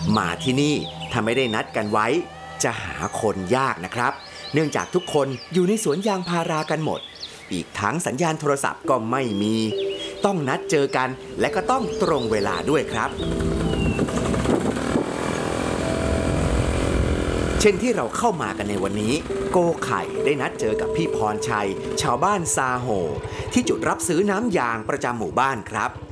มาที่นี่ถ้าไม่ได้นัดกันไว้จะหาคนยากนะครับเนื่องจากทุกคนอยู่ในสวนยางพารากันหมดอีกทั้งสัญญาณโทรศัพท์ก็ไม่มีต้องนัดเจอกันและก็ต้องตรงเวลาด้วยครับเช่นที่เราเข้ามากันในวันนี้โกไข่ได้นัดเจอกับพี่พรชัยชาวบ้านซาโฮที่จุดรับซื้อน้ำยางประจำหมู่บ้านครับ